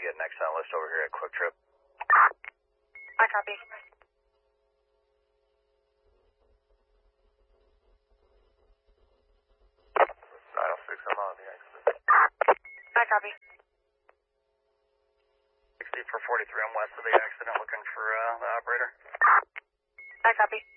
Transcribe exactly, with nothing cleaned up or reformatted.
get next on the list over here at Quick Trip. I copy. nine oh six, I'm on the accident. I copy. sixty for forty-three, I'm west of the accident looking for uh, the operator. I copy.